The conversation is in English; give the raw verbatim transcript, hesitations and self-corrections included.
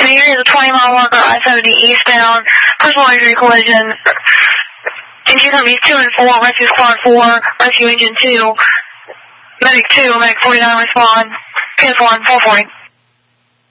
Unit is a twenty mile one for I seventy eastbound. Personal injury collision. Engine companies two and four, rescue squad four, rescue engine two. Medic two, medic forty-nine respond. P S one, four forty.